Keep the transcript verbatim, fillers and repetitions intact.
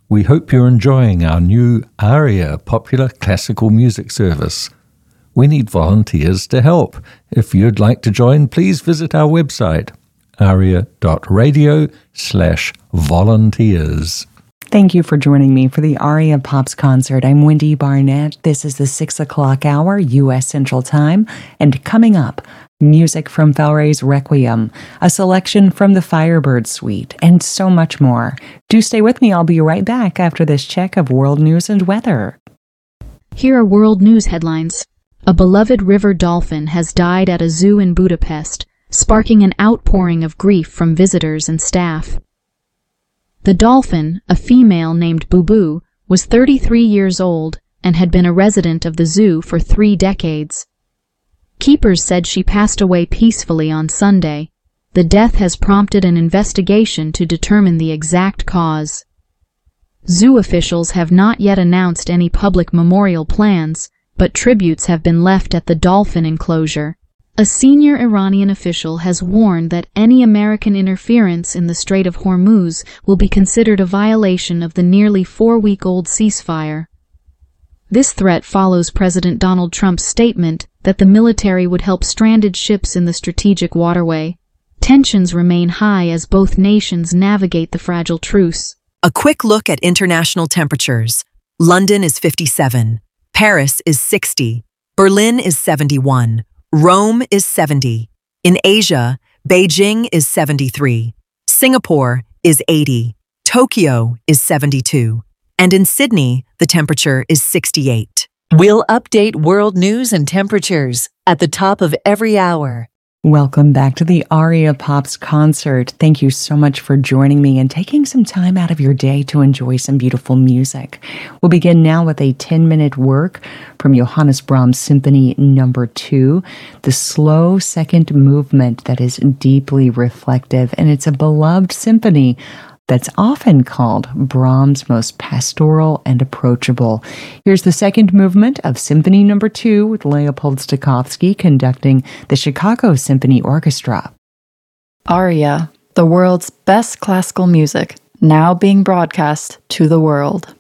We hope you're enjoying our new ARIA Popular Classical Music Service. We need volunteers to help. If you'd like to join, please visit our website, aria.radio slash volunteers. Thank you for joining me for the Aria Pops concert. I'm Wendy Barnett. This is the six o'clock hour, U S Central Time. And coming up, music from Fauré's Requiem, a selection from the Firebird Suite, and so much more. Do stay with me. I'll be right back after this check of world news and weather. Here are world news headlines. A beloved river dolphin has died at a zoo in Budapest, sparking an outpouring of grief from visitors and staff. The dolphin, a female named Bubu, was thirty-three years old and had been a resident of the zoo for three decades. Keepers said she passed away peacefully on Sunday. The death has prompted an investigation to determine the exact cause. Zoo officials have not yet announced any public memorial plans, but tributes have been left at the dolphin enclosure. A senior Iranian official has warned that any American interference in the Strait of Hormuz will be considered a violation of the nearly four-week-old ceasefire. This threat follows President Donald Trump's statement that the military would help stranded ships in the strategic waterway. Tensions remain high as both nations navigate the fragile truce. A quick look at international temperatures. London is fifty-seven, Paris is sixty, Berlin is seventy-one, Rome is seventy. In Asia, Beijing is seventy-three, Singapore is eighty, Tokyo is seventy-two, and in Sydney, the temperature is sixty-eight. We'll update world news and temperatures at the top of every hour. Welcome back to the Aria Pops concert. Thank you so much for joining me and taking some time out of your day to enjoy some beautiful music. We'll begin now with a ten-minute work from Johannes Brahms Symphony Number two, the slow second movement that is deeply reflective, and it's a beloved symphony that's often called Brahms' most pastoral and approachable. Here's the second movement of Symphony Number two with Leopold Stokowski conducting the Chicago Symphony Orchestra. Aria, the world's best classical music, now being broadcast to the world.